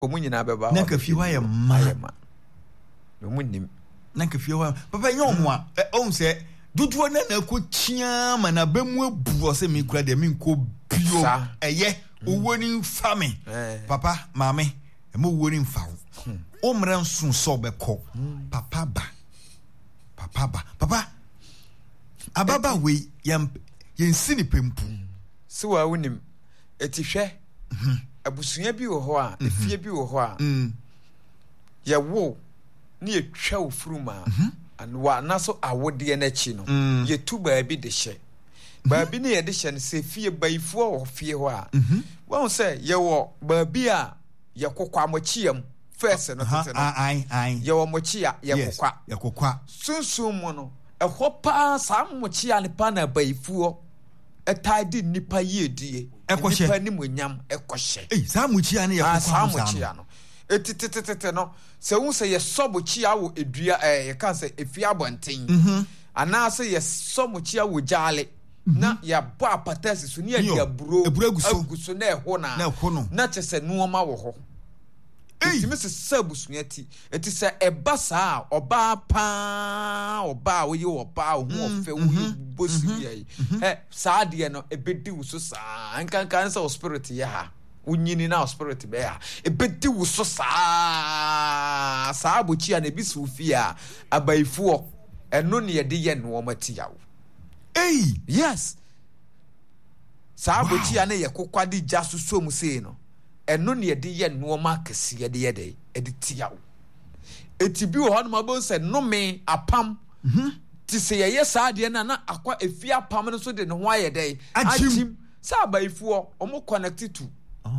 Omunyina beba. Nanka fi wa ya ma. Omunim. Nanka fi wa. Papa nyomwa. On say dudu na ko tia ma na bemu abu o se mi kura de mi nko bio. Eye owo ni mfame. Papa maame mo wo ni mfawo. O mra nsun so be ko. Papa ba. Papa. Ababa we yensi ni pempu. Se wa wonim etihwe abusunya bi wo ho a efie bi wo ho a ye wo ni etwa ofuruma anwa naso awode na chi no ye tu ba bi de hye ba bi ne ye de hye ne se fie baifo wo fie ho a won se ye wo ba bi a ye kokwa mochiam first no tete no ye wo mochia ye kokwa sunsun mo no ehwo pa sa mochia ne pa na baifo etadi nipa yedie nipa ni monyam ekɔhye samuchia ne yakokwa samuchia no etitititite no se hu se ye sobochia wo edua ye kan se efia abonten ana se ye sobochia wo jale na ya bo apatasi so ne ya buro aguso na ɛho na kyese nuoma wo ho etimi se sabusunyati eti se eba saa oba pa oba wo ye oba ho ofe wo bosu ye saa de no ebedi wo so saa ankan se spirit ye ha unyini na spirit be ha ebedi wo so saa bochi na ebi so fia abaifuo eno ne ye de ye no mati yawo yes saa bochi na ye kokwade jasuso mu sei no eno ne de ye nuoma kese ye de tiawo eti bi wo ho no mabo se no me apam ti se ye saa de na akwa efi apam no so de ne ho aye de ajim sa baifuo omo connect to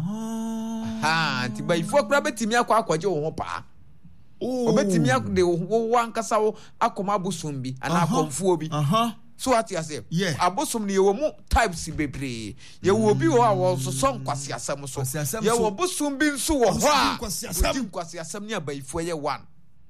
ti baifuo kra betimi akwaje wo ho pa obetimi de wo ankasa wo akoma bosum bi ana akomfuo bi so what you say abosom ne ye wo mu types bebre ye wo bi wo a wo so nkwase asem so ye wo bosum bi nso wo ho a nkwase asem ne abaifo ye one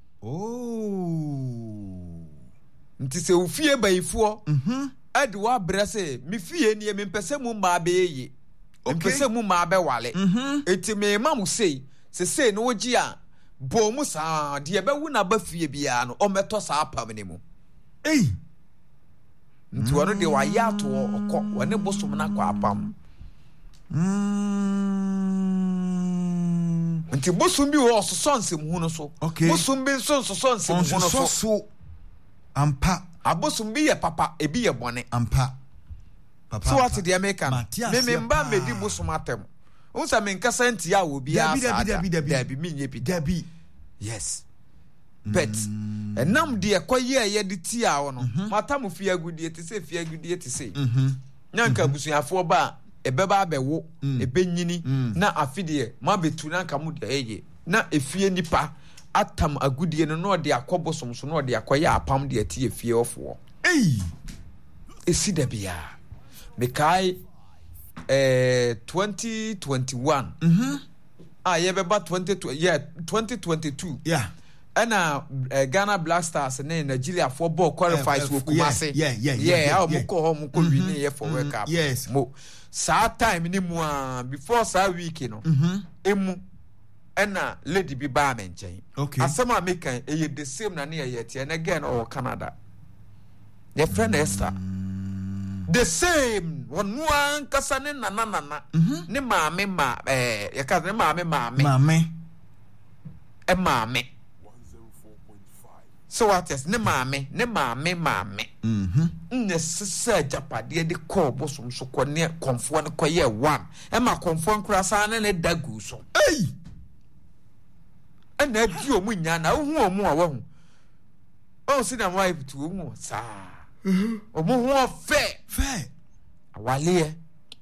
nti se wo fie baifo ade wa brese me fie ne me mpese mu ma be ye mpese mu ma be wale eti me ma mu sei se no wogi a bo mu sa de be wu na ba fie bia no o meto sa apam ne mu nti wano de wa yato okọ wane bosom na kwa apam nti bosom bi wo sonsem hu no so bosom bi sonsem hu no so ampa abosom bi ye papa ebi ye bone ampa papa so what the American me mba medi bosom atem unsa me nkasa ntia wo bi asa dabi minye bi dabi yes but enam de ekoye ye de ti a wo no matam fi agudie ti se fi agudie ti se nyanka busuafo ba ebeba abewo ebenyini na afide ma betu nanka mu de eye na efie nipa atam agudie no de akobosom so no de akoye apam de ati efie ofo esi da bia mekai 2021 ye beba 2022 ana Ghana Black Stars ne Nigeria for ball qualifies wo Kumasi how mko ho mko win here for World Cup mo sa time ni mu before sa week no emu ana lady bi ba me nchen asema American the same na ne ye na again or Canada your friend Esther the same one kasa ne nana ne maame ye ka ne maame so what is ne maame ne sesa japade de call bosom so ko ne konfo ne koye one e ma konfo nkrasa ne dagu so na di omu nya na hu omu a wahu o si na wife to omu sa omu ho fe awale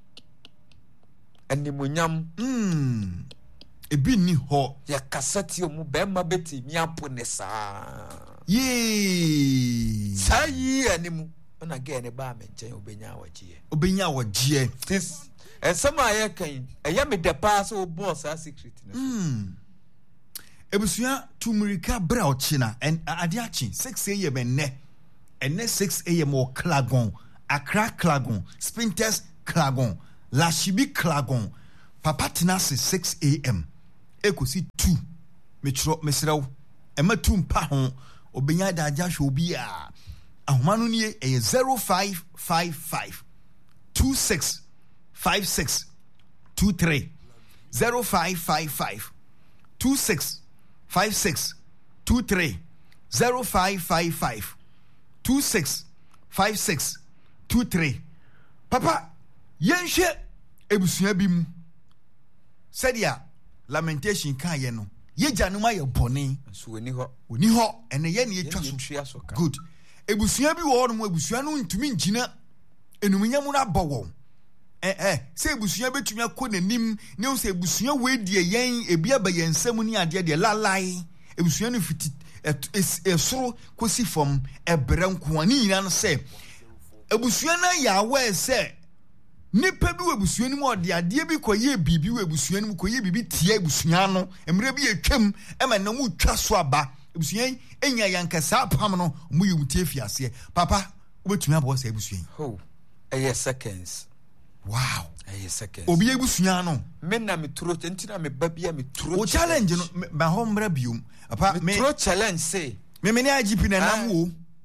animonyam ebi ni ho ya kasati omu be ma beti mi apo ne sa sayi animu na ge ne ba me nchen obenya wagie this ensama ye kan eya me de pa so boss a secret ne ebusuya tumirika bra ochina and adiachi 6 am enne 6 am o Klagon Accra Klagon Spinters Klagon Lashibi Klagon Papa tenase 6 am ekosi 2 metro mesrew ema 2 mpa ho obenya da agya hwe obi a ahoma no nie 0555 26 56 23 0555 26 56 23 0555 26 56 23 papa yenhwe ebusua bi mu sadia lamentation kan ye no yegya no ma ye bone so oni ho ene ye ne yetwa so good ebusua bi wo no mu ebusua no ntumi ngina enumunya mu na bɔwɔ sɛ ebusua betumi akɔ nanim ne wo sɛ ebusua we die yen ebi aba yen nsam ni ade de lalai ebusua no fiti esoro kosi fam ebrɛ nko ani nyina no sɛ ebusua na ya awe sɛ nipa bi webusua ni mu ɔde ade bi kɔyɛ bibi webusua ni mu kɔyɛ bibi tie ebusua no emre bi etwam ema na mu twa so aba ebusua enya yankasa pam no mu yumutie fiase papa wobetumi abo sɛ ebusua ho seconds wow seconds obi ebusua no me na me turo ntina me babia me turo o challenge no ma ho mbra biom papa me turo challenge say me ne IGP na nam wo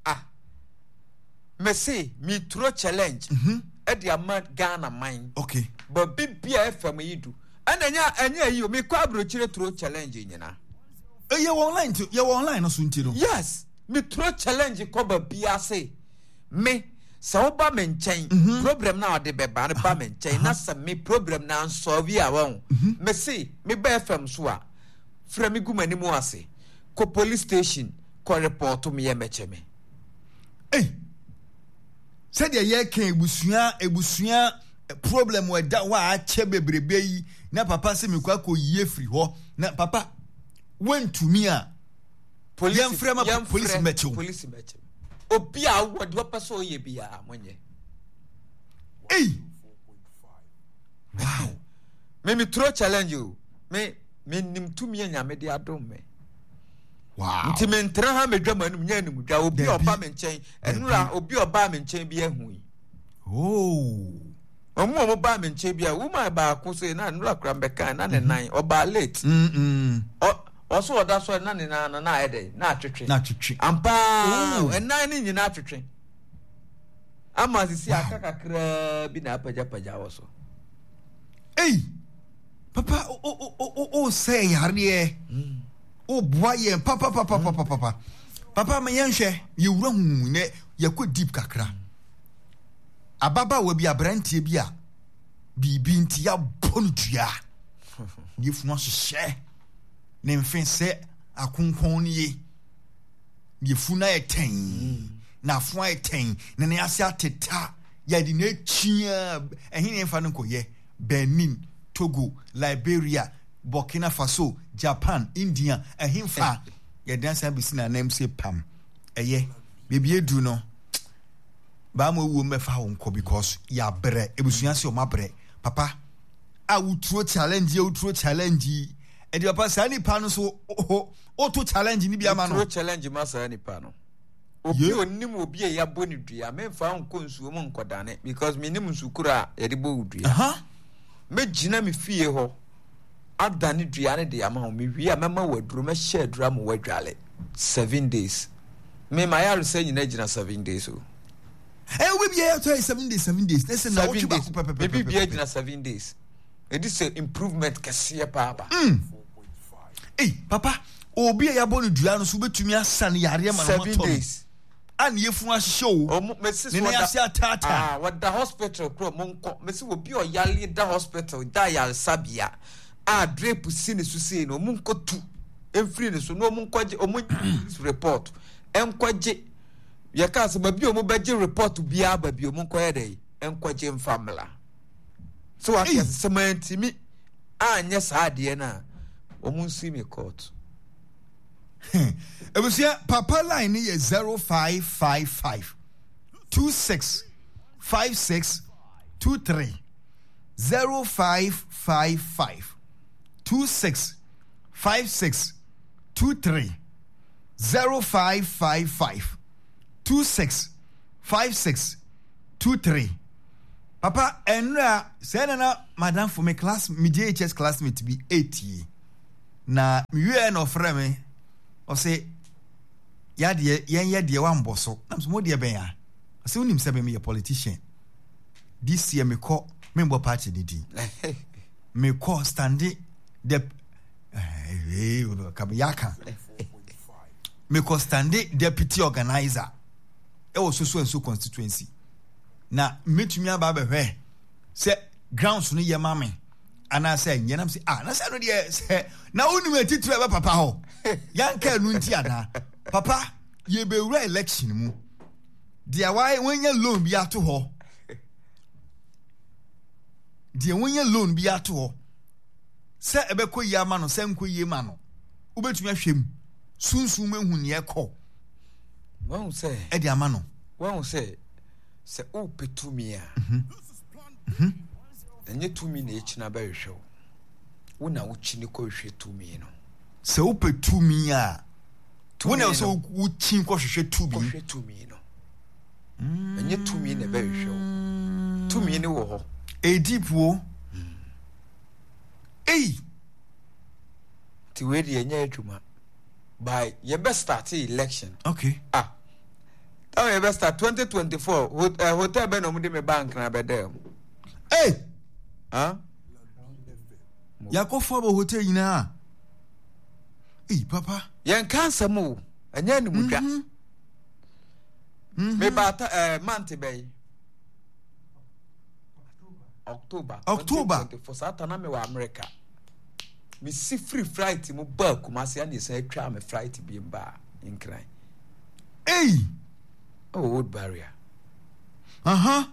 me say me turo challenge e de ama Ghana mine okay but bibia FM yidu anya yi o me kwa abrochire turo challenge nyina ye online no so ntiro yes me turo challenge ko babia say me sa oba me nchen problem na ode beba ne ba me nchen na sa me problem na solve a won me say me ba FM so a fra me gumani mu ase ko police station ko report me ye meche me said ye kan ebusua problem we da wa ache bebrebe yi na papa se me kwa ko yie free ho na papa went to me a police meche obi a wode opeso ye bia monye wow me throw challenge you me nim tumi anyame de adom me wow nti me ntra ha me dwama num nya num dwa obi oba me nchen enura obi oba me nchen bi ahu omo ba me nchen bi a woman ba ko say na nura kra mbeka na ne nan oba late also oda so na ne na ede na atwetwe ampa enan ni nyina atwetwe ama sisi akakakra bi na apaja wo so papa o say yare o boye papa me yenhwe ye wura hu ne ye ko deep kakra ababa wa bi abrantie bi a bibi nti ya bontua ye funu hye ne mfen se akonkon ye ye funu eten na afo eten ne ne ase ateta ya di na chia ehine fa no koye Benin, Togo, Liberia, Burkina Faso, Japan, India, ehimfa ye dansa bisina na mse pam eye bebie du no ba mo wu me fa ho nko because ya bre ebusua se o mabre papa a utro challenge e di papa sa ni pa no so o to challenge ni bia ma no utro challenge ma sa ni pa no obi onim obi e ya boni dua me fa ho nko nsuo mo nkodane because me nim nsukura ye de bo dua me gina me fie ho adane dua ne de ama ho me wi a mema waduro me share dura mo wadwale 7 days me ma ya say nyina gina 7 days o we be here to 7 days listen na what you back papa be gina 7 days it is an improvement kase papa papa obi ya bonu dua no so betumi asane yare ma no 7 days and ye fun ahyew ne ne ase atata what the hospital kro monko mesi obi o yale da hospital da yal sabia drape sine so sei no monko tu emfiri ne so no monko report enkoje ye ka se babi o mo beje report bia babi o monko ye dey enkoje mfamla so what is semantimi anya saade na o mun si me court ebusia papa line is 0555 26 56 23 0555 26 56 23 0555 26 56 23 papa enra say na madam for me class me JHS classmate be 80 na miwe no frame o say ya de yen de wan boso na so mo de ben ya o say unim se be me a politician this year me call member party di me call standing the kabiyaka me call standing deputy organizer e wo so constituency na metumi aba behwe se grounds no ye mame ana say nyenam say na say no de say na unim atitu e papa ho yanka nu nti ana papa ye be wura election mu dia why when you loan bi ato ho dia when you loan bi ato ho se ebe ko yi ama no se nko yi ma no ubetumi ahwem sunsun mehu ne ekọ won say e dia ama no won say se o petumi a enye tumi na echina ba hwehwe wo na wo chini ko hwehwe tumi no se o petumi a wo na so wo chin ko hwehwe tumi no enye tumi na ba hwehwe tumi ni wo ho edipo ti we di enye adwuma by your best start election. Okay. Oh, your best start 2024. Hotel be no mu de me bank na be dem. Yakofo bo hotel yina. Papa. Yen cancer mo. Anya ni mudwa. Me ba month be. October. 2024 Satana me wa America. Me see free flight mo ba Kumasi and say twa me flight bi mba in cry. Wood barrier. And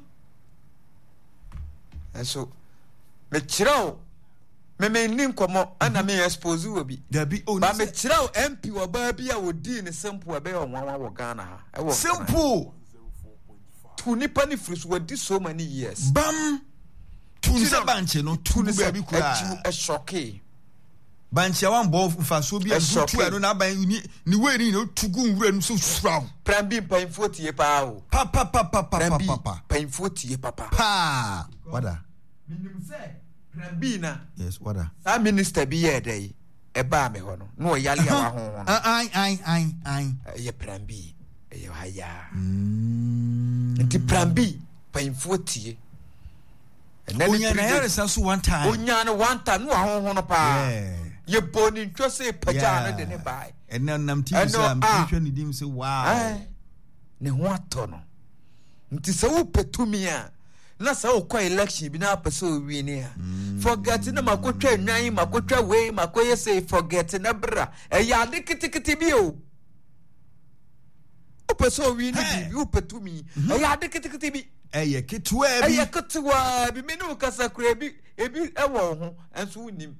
so me chiraw me nin komo ana me expose we bi. There be ba me chiraw MP wa ba bia wodi ne simple be onwa wo Ghana ha. Simple. Tu nipa ni free so wadi so many years. Bam. Tu se banche no tu be bi kura. A shocky. Banche wan bo faso bi adutu eno na ban ni we no tugu nwura no so suraw. Prambi painfo tie pa o. Papa. Painfo tie papa. Pa. Wada. Minim say Prambi na. Yes, wada. Sa minister bi ye dey. E ba me ho no. No yale ya wa ho. Ai. Ye Prambi. E yo haya. Nti Prambi painfo tie. Onya na yare sa so one time. Onya no one time no ho no pa. Ye boni ntwa say paja no de ne bai. And nam ti say am hwehwe ni dim say wow. Ne ho ato no. Nti se wo petumi a na se wo kwa election bi na apese owi ni a. Forget na makotwa nwan makotwa we makoye say forget na bra. E ya de kitikiti bi o. Opese owi ni bi wo petumi. E ya de kitikiti bi. Eye ketwa bi me no kasa kura bi ebi ewo ho enso unim.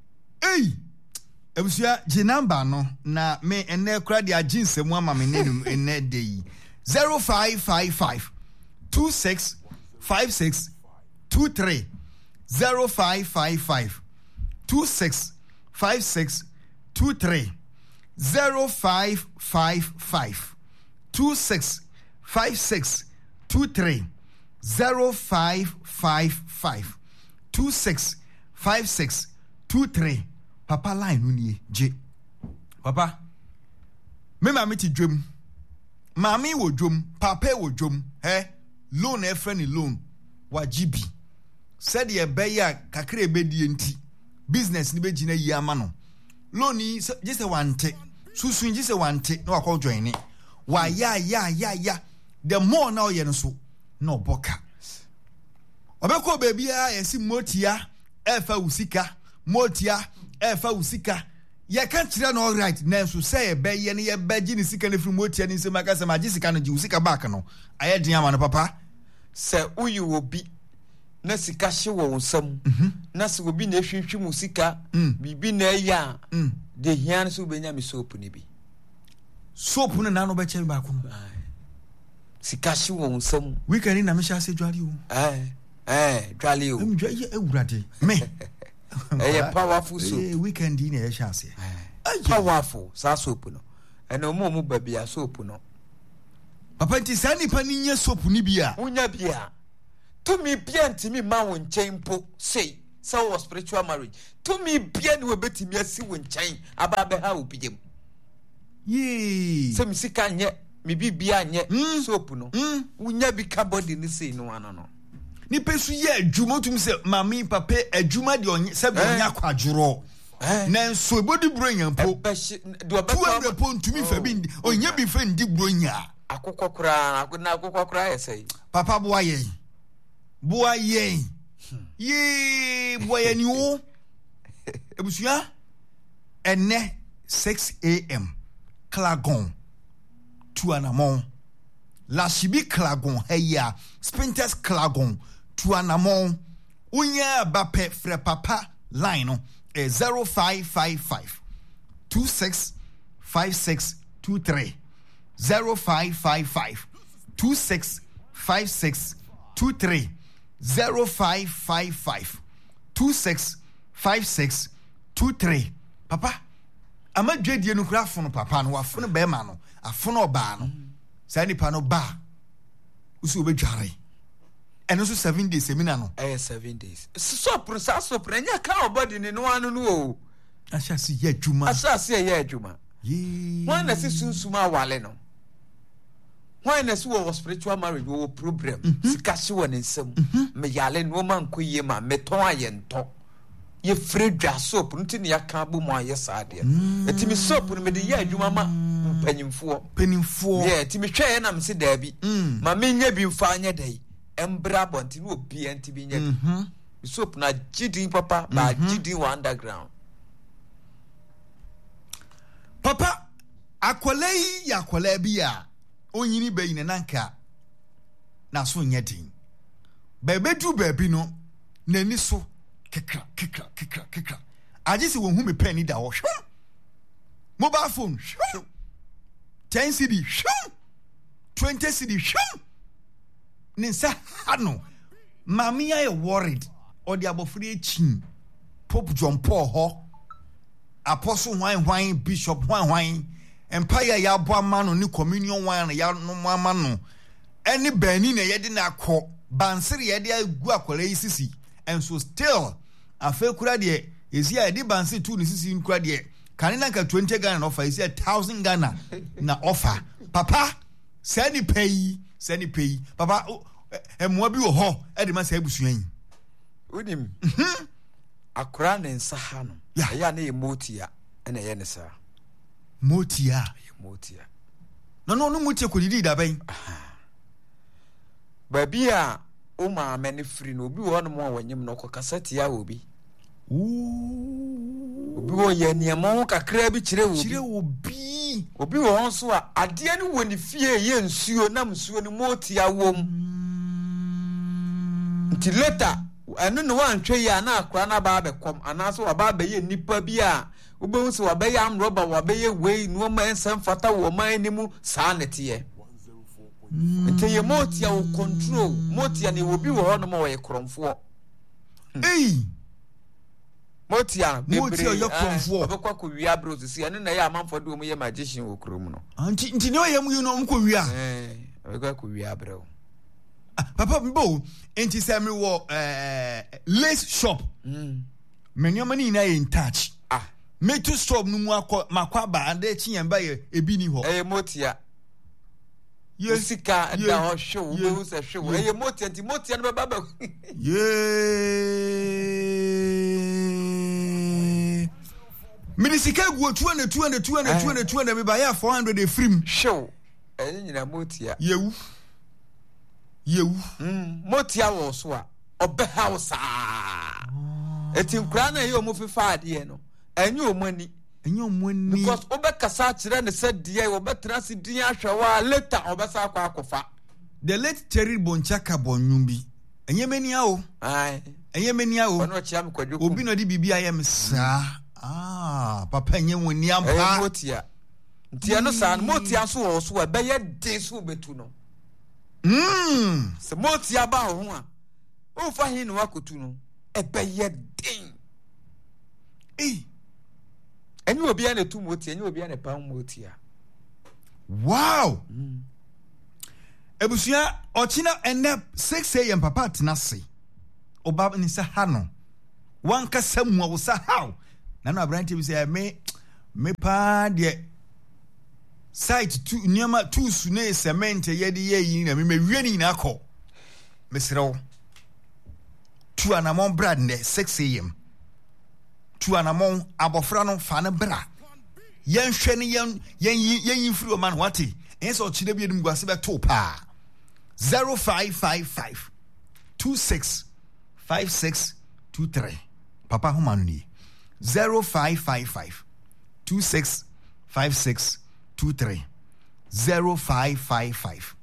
Ebusia je number no na me ene kura dia jinsemu ama me nenum ene dey 0555 2656 23 0555 2656 23 0555 2656 23 0555 2656 23 Papa line unie J. Papa me mama ti dwom mami wo dwom papa wo dwom loan e friend loan wa GB said ye be ya kakra e bedie enti business ni be gina yi ama no loan ni just wante susun just wante no akọ join ni wa ya the more now ye no so no boka obeko baby a yesi motia efa usika motia efa usika ye kan kire no right na so say be ye ne ye be gi ni sika ne firi motia ni se maka se ma gi sika no gi usika back no aye den ama no papa se uyi obi na sika hye wo nsam na se obi na hwehwe mu sika bibi na ya de hian so benya me soap ni bi soap no na no be che back no sika hye wo nsam weekend na me sha se dwale o dwale o em dwaye ewurade me powerful soap weekend ni e sha se powerful sa soap no eno mo ba bia soap no papa nti sa nipa ni nya soap ni bia unya bia to mi bia ntimi ma won nchen po sei so spiritual marriage to me bia ne obetimi asi wo nkyɛn aba be ha obiem ye se mi sika nye mi bibia nye soap no wunya bi ka body ni sei no ano no ni pesu ye adwuma tum se mami papa adwuma de onye se be onya kwadworo na nso body bronya mpo do ba 200 po ntumi fa bi onye bi fa ndi bronya akokɔ kra yesai papa boa ye ye boy ni o ebusua ene 6 a.m. Clagon to Anamon La Chibi Clagon heya Sprinters Clagon to Anamon Unya Bape Fre Papa line 0555 265623 0555 265623 0555 265623 Papa ama dwedie no kura fono papa no wafono be ma no afono oba no sa nipa no ba usu obedware eno so 7 days semina no 7 days so pro nya ka body ni no anu no o asase ye adwuma ye wan na se sunsuma awale no wan na se wo spiritual marriage wo problem sika se wo nsem me yale no man koye ma meton ayento ye fredwa soap nti ne yaka bo mo aye saade etimi soap no me de ye adwuma ma penimfo ye etimi hwe na me se da bi ma menya bi mfa anya dai embra bonti no obi anti bi nya soap na gidin papa ba gidin underground papa akwala bi a onyini bayi ne nanka na so nya din ba bedu ba bi no nani so kekra aje se wo hu me pen ni da wo mobile phone 10 cd 20 cd ninsa hano mami ya worried odi abofri echi Pope John Paul ho apostle hwan bishop hwan empire ya abo amano ni communion hwan ya no amano eni bani na ye de na akọ bansiri ye de agu akwara yi sisi and so still afa kura de ezi a de bansi tu ni sisi nkura de kanina ka 20 Ghana na offer ezi 1000 Ghana na offer papa sani pay papa emwa bi wo ho e de ma sa abusuan unim akura ne nsa ha no ya na emotia ena ye ne sa motia no motia ko didi da ban ba bia o ma me ne free no obi wo no mo wanyem no ko kasati ya obi obi wo ye niamo kakra bi kire obi wo so a ade ne woni fie ye nsuo na msuo ne motia wom nti later anu no wantwe ya na akra na ba bekom anaso wa ba be ye nipa bi a obehu se wa be ya amroba wa be ye wei no ma ensem fata wo man ni mu saa nete nti ye motia wo control motia ne obi wo ho no ma wo ye kromfo motia yo kromfo obekwa ko wia bros si ane na ye amanfo de o mu ye magician wo krom no nti ne ye mu you no mko wia obekwa ko wia bro papa mbo enti se me wo lace shop menyoma ni na ye in touch me to shop no mu makwa ba ande chiyan ba ye ebi ni ho motia Yesika da ho show we say show e motia no baba minisika guo 200 me ba ya 400 e free show nyina motia yewu motia wo so a obe house etinkura na ye o mo fifa ade no enye omani because obekasa kire ne said die obetra se din ahwewa later obesa akofa the late Terry Bonchaka Bonyumbi enyemenia o ono chiam kwadwo obi no di bibia yem sa papa enyemoni ampa motia ntia no san motia so wo so be ye de so betu no se motia ba ho a o fa hin no akotu no e be ye den enyi obi ana tu motia enyi obi ana pa motia wow ebusia ochina ene 6 a.m. papa tena se oba ni se ha no One Casamua was a how. Nana Branty say, me pa de site to Niama 2 Sune cement yedi ye in a me really in a call. Miss Row 2 and among brand 6 a.m. 2 and among Abofrano Fana Bra. Yan Shani yan fruit man wati. And so Chidebium was about 2 pa 0555 26 56 23. Papa Humanuni 0555 26 56 23 0555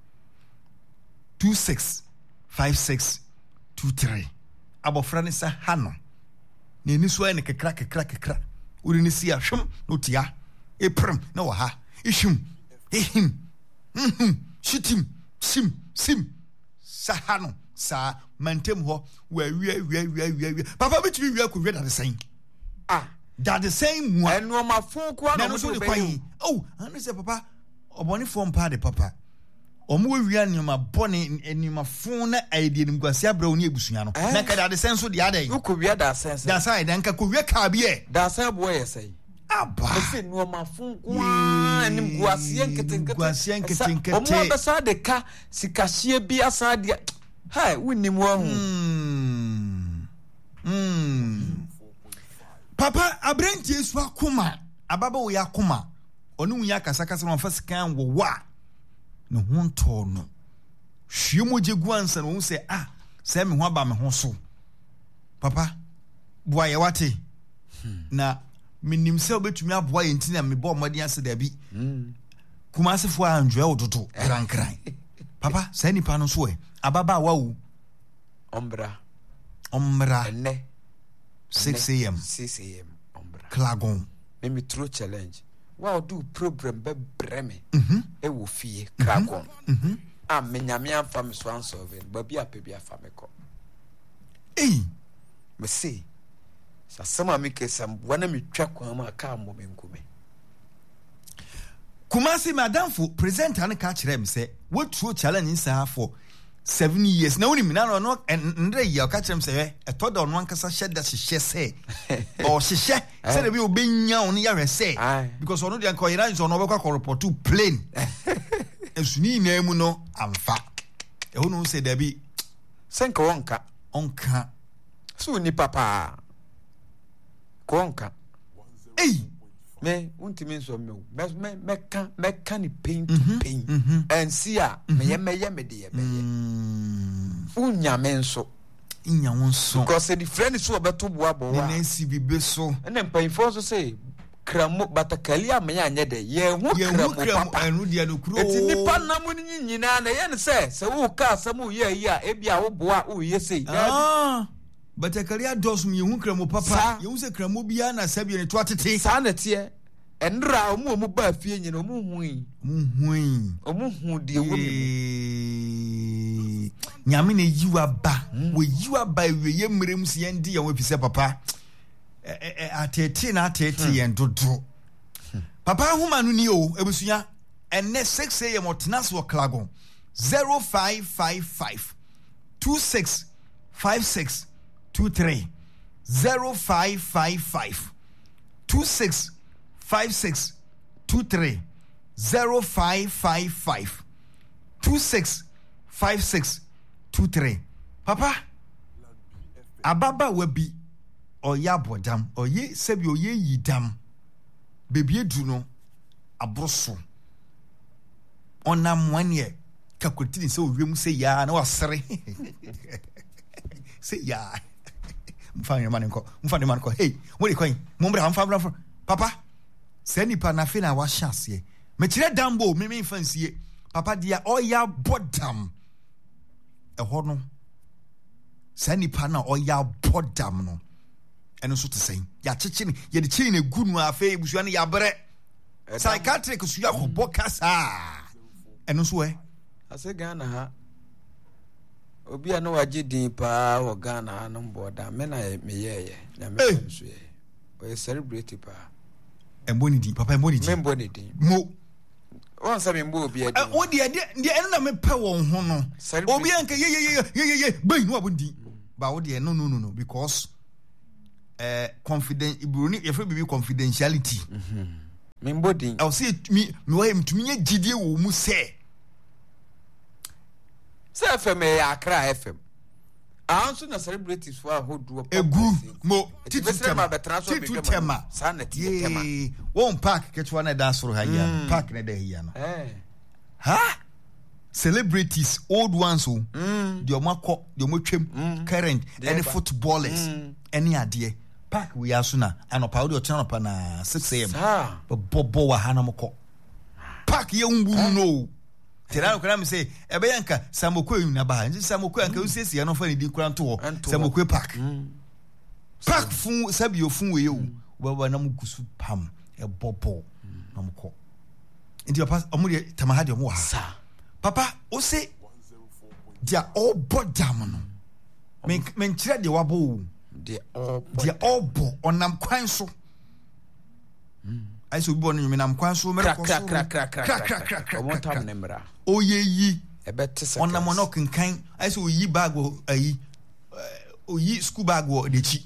26 56 23. Abofranisa Hano. Ni so ene kekra. Uri ni si ahwem no tia. Epram na wa ha. Ishum. Ehim. Shitim. Sim. Sahano. Sa mantem ho we. Papa betumi wi akọ that the same. That the same one. And no ma fun kwa na no so de kwan. Oh, and say papa oboni form pa de papa. Omo wi anima boni anima fun na idea nim kwase abra oni ebusua no. Na ka the same so de adai. Uko wi da sense. Da sai dan ka ko wi ka bi e. Da sai boy say. Aba. Say no ma fun kwa anim kwase nketenkete. Kwase nketenkete. Omo abesa de ka sikahye bi asa de. Hai, winnim wa hu. Papa abrenti esu akoma. Ababa wo ya akoma. Onu wu ya kasakasa no fast kan wo wa. No ho nto no. Hwie moje ansa no se se me ho aba me ho so. Papa, boa ye wate. Na minim se obetumi aboa ye ntina me bo mmodi ase da bi. Kumasefo anjwa ododo krankran. Papa, se nipa no so e. Ababa wa wu. Ombra. Enne. 6 a.m. 6 a.m. Ombra. Klagon. Me true challenge. Wow, do program be breme. E wo fie Klagon. Me nyame amfa me so answer ba bi apebia fa me ko. Me say. Sa sama me kesam wana me twa kwa ma ka mo me nkume. Kumasi madamfo presenter ne ka kire me say what true challenge in for 7 years. Na woni mina no ndre ya ka kire me say e to da no ankasa hye da hye say o hye say na bi obenya on ya hwese because ono de anko yira nso no be kwa report plane esuni na mu no amfa e ho no say da bi senka onka so ni papa konka me untimi nso me can ni pain to pain and see me de unya me nso inya wonso because the friend so obeto boa boa na si bibe so na pain for so say kramo batakali ame anya de ye hu kramo papa anu dia no kuro eti nipa namu ni nyina na ye ne se wo ka asam ye yi a ebia wo boa wo ye sei batakali ados mu ye hu kramo papa ye hu se kramo bia na sabie ne to atete sa na te enra omu ba fie nyina omu hu de wo nyame ne yiwa ba we yiwa ba we ye mrem se yandi ya wo pise papa atete yen dodo papa huma no ni o ebusua enne 6 a.m. otenas wo klagon 0555 26 56 23 0555 26 56 23 0555 26 56 23 papa ababa wabi oya bodam oye sebi oye yidam bebi edu no abroso onam wane kakotini se owem se ya na wasere se ya mfanye manko hey wori kwan mombra mfabra papa se nipa na fe na wa chance me kire dambo me fansie papa dia oya bodam ho no se nipa na oya bodam no eno so te sen ya cheche ni ye de chi na gu nu afa busua ne ya bre psychiatric su ya ko bokasa eno so ase Ghana ha obi ana waje din pa wo Ghana no boda me na me ye na me so ye o celebrate pa emboni din papa emboni din memboni din mo won sabe mbo obi adi o de eno na me pa won ho no obi anka ye bai no abon din ba wo de no because confident Ibruni if be confidentiality. Body. I'll say me him to me GD wo mu say. Say FM Accra FM. Also na celebrities for who do egu mo titu tema sanity tema won park ketwa na da soro ha ya park na da ya no ha celebrities old ones o the omakọ the omotwem current any footballers any ade park we aso na anopa we otena anopa na 6 am bobo wa hanamko park ye mburu no Tirano kram say ebeyanka samokwe na ba nji samokwe anka usiesie ya no fa ni di kura nto ho samokwe park park fun sabio fun we yo baba na mugusu pam bobo na mko ndi papa omuri tamahade omo ha papa o say dia all bodam no men kire de wabo dia all bo onam kwan so I so born in am kwan so mere ko so crack what time nemra oyeyi ebetese on na monok nkan I so yi bag o ayi oyi school bag o dechi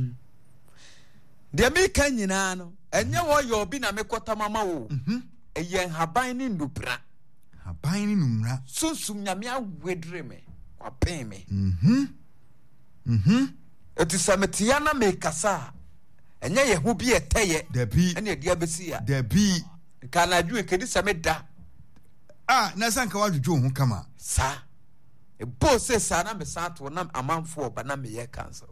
de me kan nyina no enye wo ye obi na mekota mama wo eyen haban ni ndupra haban ni numra sunsum nyame awedre me wapen me etisametia na mekasa enye ye hu bi eteye ene edi abesi ya dabi kana adwu ekedi sameda na sanka wadwo hu kama sa e bo se sa na me sa to na amanfo oba na me ye cancel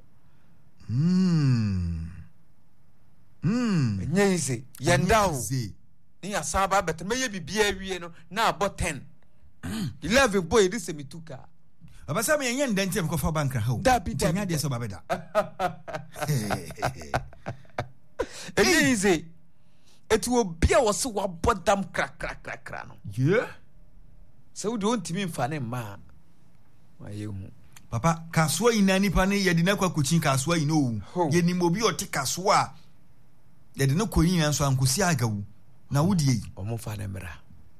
enye ize yendao ni asaba bet me ye bibia awie no na abo 10 11 boy di semituka abasa me yenye ndente mkofa bankra ha dabi nya de so babeda enye ize etu obi a wose wabodam krakrakrakra no se wo de ontimi mfa ne ma wayehu papa kaswa inani pa ne yedi na kwa kuchin kaswa ino yeni mobi oti kaswa yedi na koyin nso ankosi agawu na wudie omofa ne mra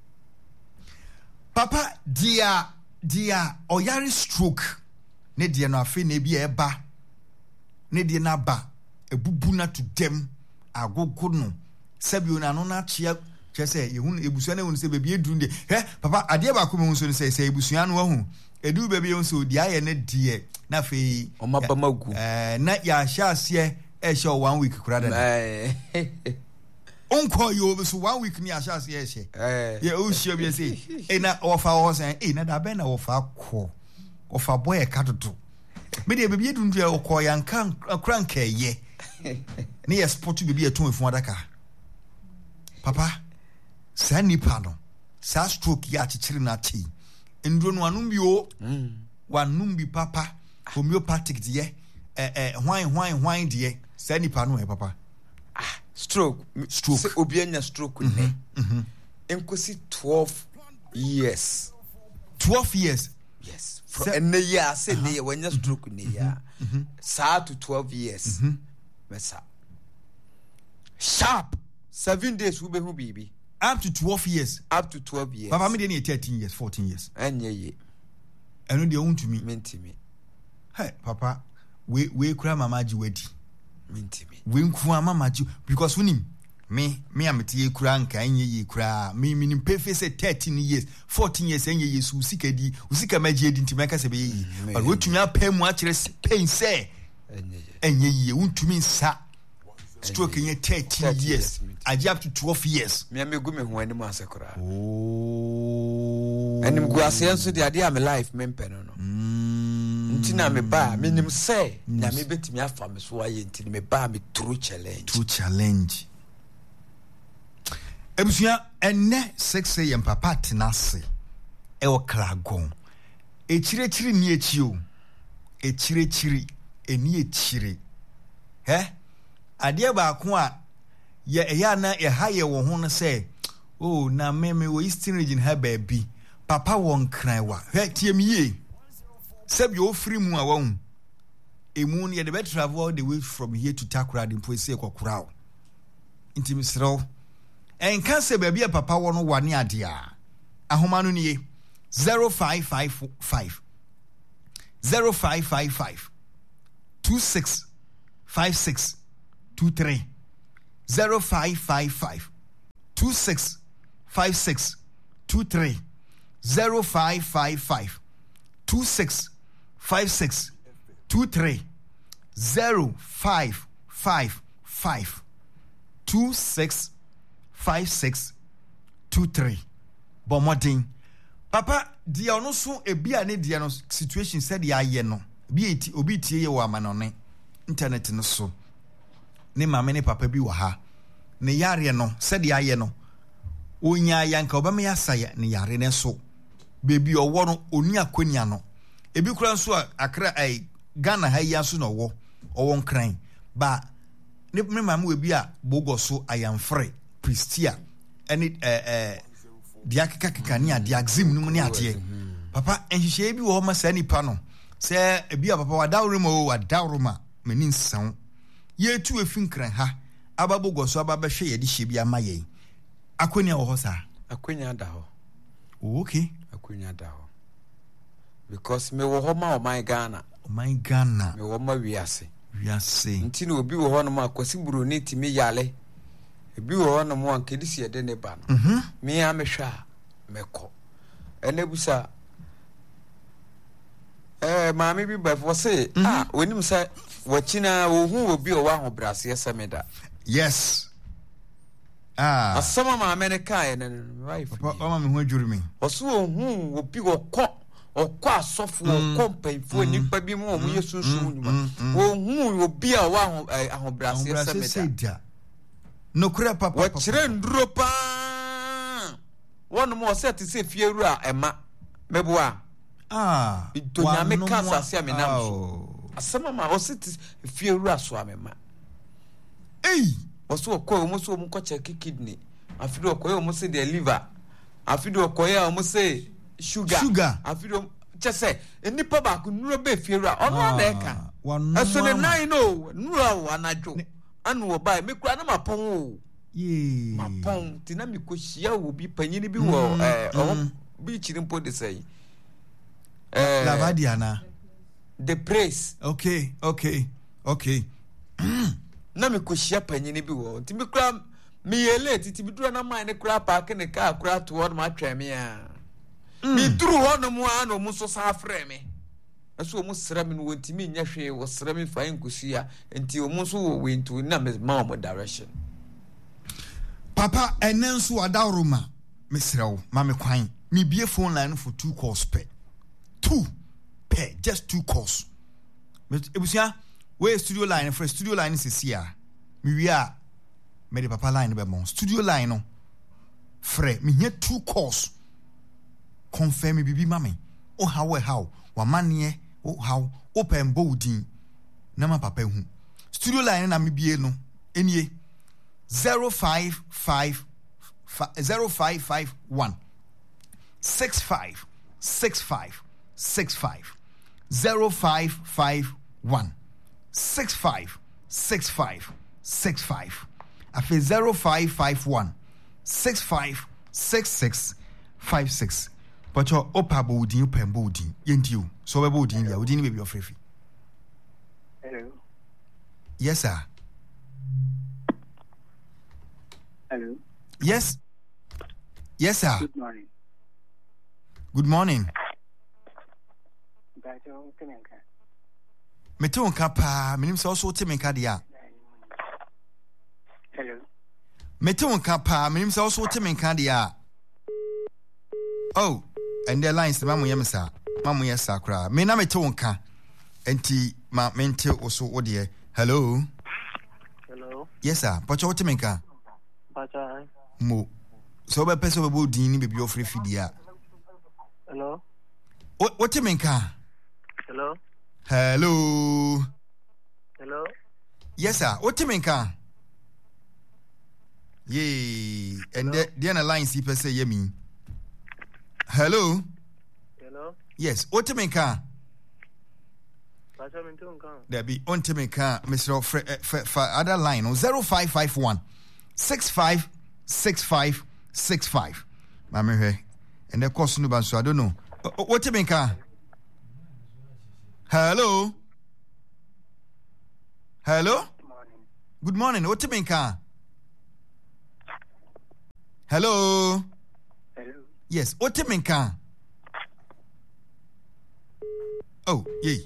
papa dia oyari stroke ne dia no afi na bi eba ne dia na ba ebubu na to dem agogo no sabio na no na chia chese yehun ebusua na won se bebi eduru de papa ade ba ko me so se ebusua no ahu edu bebi won so dia ye ne die na fe omabamagu na ya hyaase ehye 1 week kura da onko yo so 1 week ni hyaase ehye ye o hye bi se na ofa ho sen na da ben na ofa ko ofa boy kadodo me de bebi eduru de okọ ya nkan kranka ye ni ya sport bebi eton efun adaka papa sa nipa no sa stroke ya chichiri na chi ndro no anum bi o wanum bi papa homeopathic de hwan de sa nipa no papa stroke se obi anya stroke ne enkosi 12 years yes from ene ya se ne wanya stroke ne ya sa to 12 years mesa sharp 7 days we be hu bibi up to 12 years papa me dey 13 years 14 years enye ye eno dey untumi mentimi hey papa we kura mama ji wadi mentimi we nkua mama ji because unim me amete kura nka enye ye kura me nim pefe say 13 years 14 years enye ye su usika maji edi ntimeka se be yi but we tumi apemu a kire pain say enye ye untumi nsa stroke in 13 years aji up to 12 years me amegu me ho anim asekora anim gu asenso de ade am life mempe no ntina me ba me nim say na me betimi afa me so aye ntini me ba me true challenge ebusia enne 6 am papa tenase e wo kragon echirechiri ni echio echirechiri eni echire ade ba ko a ya na ye haye wo ho no say na me wo eastern region ha ba bi papa won kran wa tie me ye sabi o free mu a won emu ne ye de travel all the way from here to Takura de po se kokura nti misro en kan se ba bi papa won no wane ade a ahoma no ne 0555 26 2653 0555 265623 0555 265623 0555 265623 Bomodin Papa dia ono so ebia ne dia no situation said ya ye no obi tie ye wa manone internet no so ne mama ne papa bi wa ha ne yare no said ya ye no onya yanka obama ya saya ne yare ne so bebi owo no oni akonia no ebi kura nso akra Ghana ha ya so no owo nkran ba ne mama we bi a bogo so ayamfre Pristia ene dia kaka ni ade axim no ne ade papa enhihye bi wo ma sa nipa no se ebi a papa wadawroma mani nsan ye tu efinkran ha ababogo so ababehwe ye de hye bi ama ye akonia wo ho sa akonia da ho okay akonia da ho because me wo ho ma o my Ghana me wo ma wiase nti na obi wo ho no ma kwasi buru ni timi yale ebi wo ho no mo ankedisi ede ne ba no me ya mehwa meko ene busa maame bi ba fo se onim sa wachina wo hu obi o wa ho brase yesemeda yes asama maame ne kai ne wife papa mama me ho adwuru me oso hu obi okọ asofo kompanfo nipa bi mo mo yesunsun nyuma wo hu obi a wa ahobrase yesemeda no kura papa wa kire nduro pa wonu mo set se fieru a ema meboa idonya me kasa se amenam so asama ma o set fieru aso amema oso okọ mo so mo ko check kidney afido okọ mo se the liver afido okọ ya mo se sugar afido chese enipa ba ku nuro be fieru a ono abeka eso ne nine no nuro anajo anu obai me kura na mapon o mapon tina mi ko hia wo bi panyini bi wo bi chirimpo de sei la vadiana the praise okay na mi ko hia panyini bi wo ti mi kura mi yele titi bi duro na man ne kura park ne car kura to wo ma twa me a mi duru ho no mu a no mu so sa frɛ me eso mu sra me no wantimi nya hwe wo sra me fa nkusia enti o mu so wo wentu na me ma mo direction papa enenso adawroma mesrew ma me kwan me bie phone line for 2 calls per just 2 calls ebusia we studio line sisia me wi a me de papa line be mon studio line no frɛ me hia 2 calls confirm bibi mame o how wa mane o how open bolding na ma papa hu studio line na me bie no enie 0551 65 65 65 0551 65 65 65 afi 0551 65 66 56 but your opa bolding open bolding yentiu so we bolding ya odin be ofrefi. Hello. Yes sir. Hello. Yes sir. Good morning. Good morning. Meton kapa minim so so temenka dia. Hello. Meton kapa minim so so temenka dia. Oh, and the lines mamu yemsa. Mamu yesa kra. Me na meton ka. Enti ma mente oso odie. Hello. Hello. Yes sir. Pacho temenka. Pacha. Mo. So be person be din ni be ofre fidia. Hello. What temenka? Hello. Hello. Hello. Yes sir. What temenka? Yay. And the other line see per say yemi. Hello. Hello. Yes. What temenka? Pacha mintunka. There be on temenka Mr. For other line 0551 65 65 65. Mama here. And the cost no ban so I don't know. What temenka? Hello. Hello? Good morning. What do you mean, car? Hello? Hello. Yes, what do you mean, car? Oh,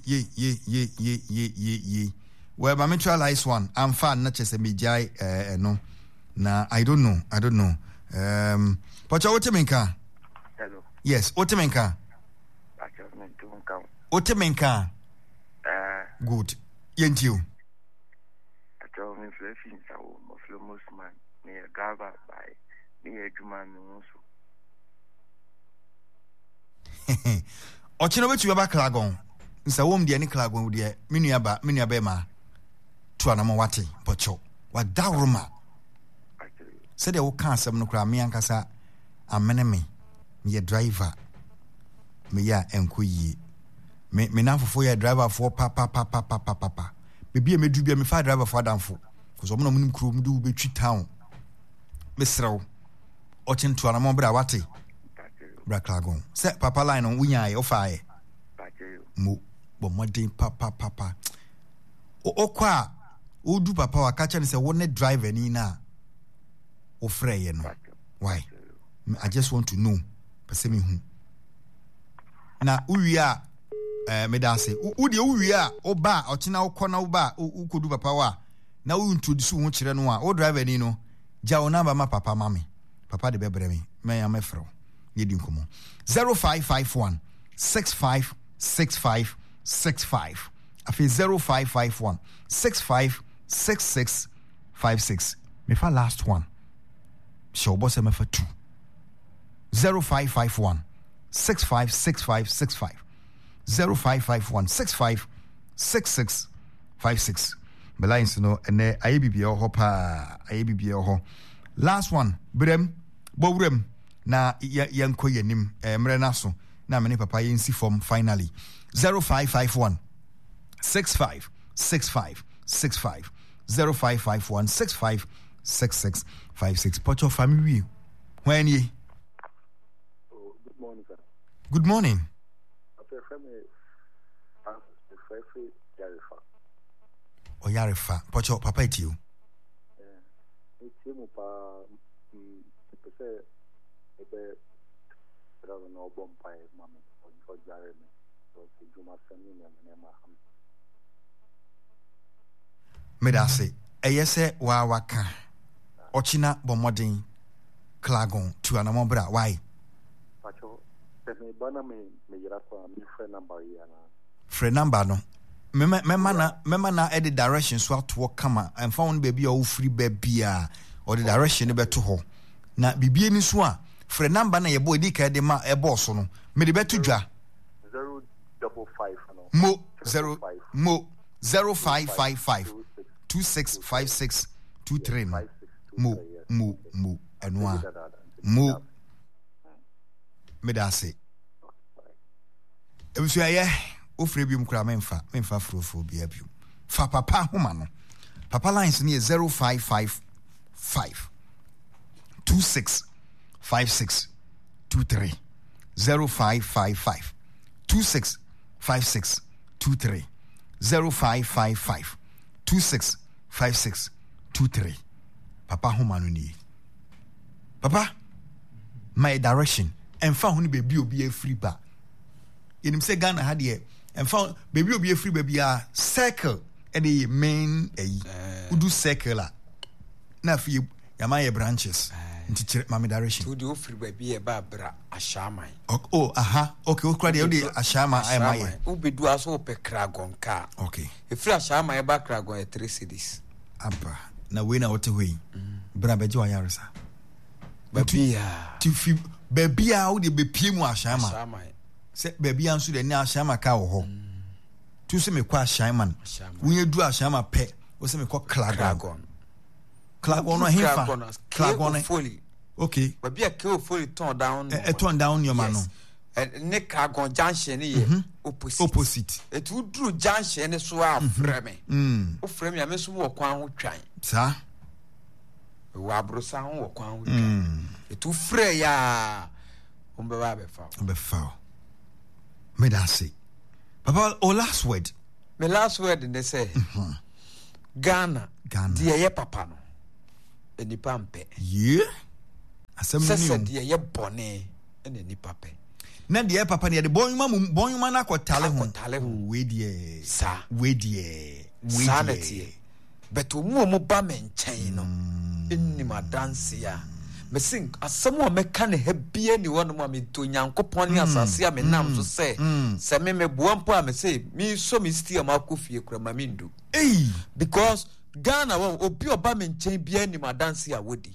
yeah. Well, my neutralize one. I'm fine, not just a midjai, no. Nah, I don't know. But what do you mean, car? Hello. Yes, what do you mean, car? What do you mean, car? Good. Yent you. I told me fluffing so most man near Gaba by near Juman also. Ochino wetu yaba klagon. Nsa wom de ne klagon de menua ba ma to anamo wate pocho. Wa dawroma. Said they will cancel no cry me ankasa amene me driver me ya enko yi me na fofo ya driver for papa me bia me du bia me fa driver for adamfo cuz omo no munim kuro mu du betwi town me srew o chinto na mo bra wate bra klagon se papa line on wunya ye ofae mo bo modern papa o kwa o du papa wa ka chane se wo ne driver ni na o frey no why I just want to know pese me hu na uwia me da say u de uwia oba otena ukona uba ukodu papa wa na u introduce hu kire no a o driver ni no ja o number ma papa mami papa de bebre me ya me fro ye di nkomo 0551 656565 afi 0551 656656 me fa last one show boss me fa 2 0551 656565 0551 656656 Belines no ene ayebibia ho pa ayebibia ho last one brem bowrem na yanko yanim mre naso na mene papa yensi form finally 0551 656565 0551 656656 Pocho family when ye Good morning, sir. good morning Oyarifa Pocho papa it you Medase eyese wa waka ochina bomodin klagon tu anamobra why Pacho, me bana me yira kwa mi friend number ya na. friend number no mema na edit direction so to kama and found baby o free baby or the direction be to ho na bibie ni so a friend number na ye boy di ka de ma e boss no me de beto dwa 055 no mo 0555 265623 no mo enwa mo me da say ebusu aye ofre bi mkura memfa frofo bi abiu fa papa homa no papa lines ni 0555 265623 0555 265623 0555 265623 papa homa no ni papa my direction and found baby obi free ba yenim say Ghana had here and found baby obi free baby circle and the main udu circle na fi yama branches nti mama direction to do free baby e ba bra ashaman okay okra de ashama ai mai ubedu aso pe kragon ka okay e free ashama e ba kragon 3 cities aba na we na wote hoyi bra beje wa yaresa babia ti fi babia wo de be pie mu ashama se babia nso de ni ashama ka wo ho tu se me kwa ashama wo yedu ashama pe wo se me kwa klagon no hefa klagon folly okay babia ke folly turn down turn down your man no ne klagon junction ye opposite it would do junction ne so a frame o frame ya me so wo kwan ho twan sa wa brosa ho wo kwan ho twan it free ya be fa me da say papa o last word me last word they say Ghana deɛ yɛ papa no enipa mpe asɛm ni deɛ yɛ bɔne ɛna nipa pɛ na deɛ papa ne de bɔnwuma na kɔtale ho we deɛ sa we but omu ba me nkyɛn no enim adanse a me sing asɛm a meka ne ha bia ni wɔn mu me to Nyankopɔn ne asase a me nam so sɛ me boa mpo a me say me so me stia ma akofie kura ma me ndu because Ghana wo obi oba me nkyɛn bia enim adanse a wodi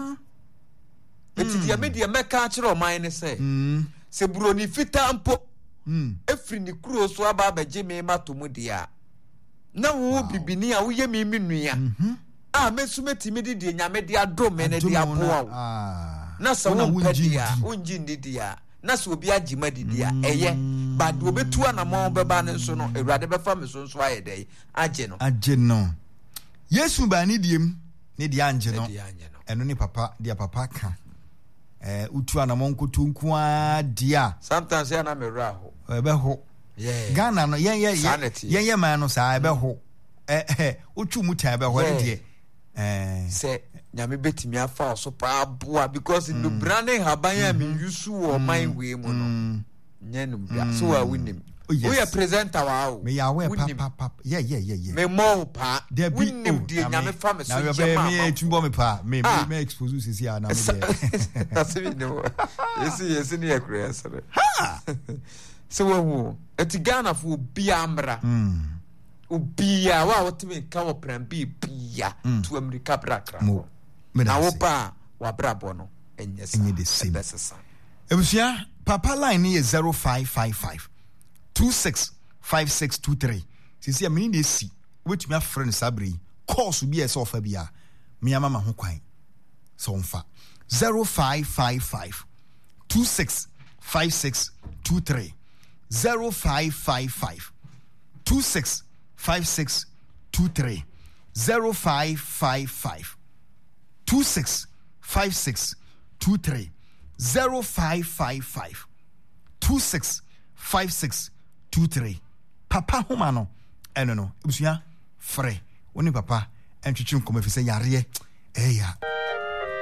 eti dia me dia meka kyerɛ ɔman ne sɛ buroni fita mpo efiri ni kuro so aba abegye me matomu dia na wo bibini a wo ye me nua mesumeti me di nyame di adom me ne di aboa wo na sa wo pedia unji ndidia na so obi agima didia eye bad obetu anamon beba ne nso no ewrade befa me so nso ayedai agye no Yesu ba ni diem ne di anje no eno ni papa dia papa ka utu anamon kotunku a dia sometimes ya na me ra ho ebe ho Ghana no ye man no sa ebe ho utu muta ebe ho de say nyame betimi afa so pa boa because in the branding haban me yusu o man we mu no nyanum bia so wa winim we presenter wa me ya we papa me mo pa winim die nyame fa me so jema me tumbo me pa me expose sisi ana me de that's me no yes ni ekura sere so wo etigana fu bia amra ubia wa wotime ka wo plan bi bia to America brakra na wo pa wa brabo no enye the same ebusia papa line ni 0555 265623 sisi a mini si wetumi afrɛ sabri course bi ese ofa bia me amama ho kwan so mfa 0555 265623 0555 265623 0555 265623 0555 265623 papa homa no eno no ebusia frɛ woni papa entwetwe nkoma fi sɛ yare eya